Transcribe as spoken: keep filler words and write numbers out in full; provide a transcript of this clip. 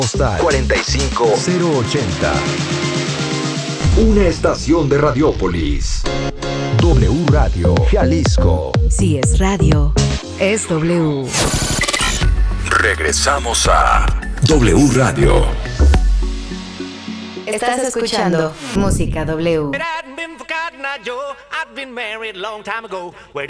Postal cuarenta y cinco cero ochenta. Una estación de Radiópolis. W Radio Jalisco. Si es radio, es W. Regresamos a W Radio. Estás escuchando Música W. It hadn't been forgotten, I, Joe. I'd been married a long time ago. Where